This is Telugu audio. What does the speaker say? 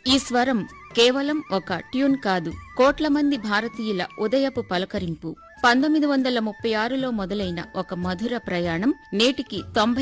ఈ స్వరం కేవలం ఒక ట్యూన్ కాదు, కోట్ల మంది భారతీయుల ఉదయపు పలకరింపు. 1936లో మొదలైన ఒక మధుర ప్రయాణం నేటికి 90